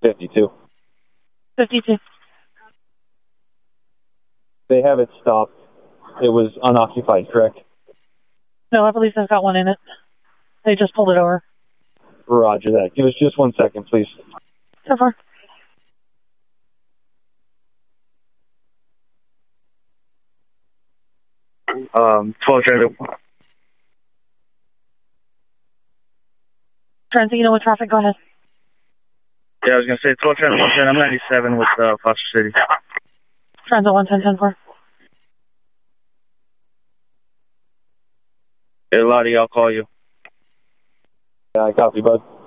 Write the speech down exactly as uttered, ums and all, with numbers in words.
fifty-two. fifty-two. They have it stopped. It was unoccupied, correct? No, I believe they've got one in it. They just pulled it over. Roger that. Give us just one second, please. So far. Um, twelve transit. Transit, you know what traffic? Go ahead. Yeah, I was going to say twelve transit one ten. I'm ninety-seven with uh, Foster City. Transit one ten ten four. Hey, Lottie, I'll call you. Yeah, I copy, bud.